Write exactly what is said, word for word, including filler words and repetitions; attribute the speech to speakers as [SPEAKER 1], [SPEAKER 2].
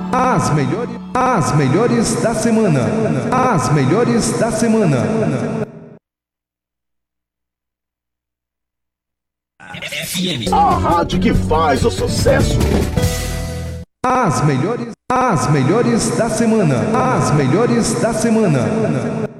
[SPEAKER 1] As melhores, as melhores da semana. As melhores da semana.
[SPEAKER 2] F M. A rádio que faz o sucesso.
[SPEAKER 1] As melhores, as melhores da semana. As melhores da semana.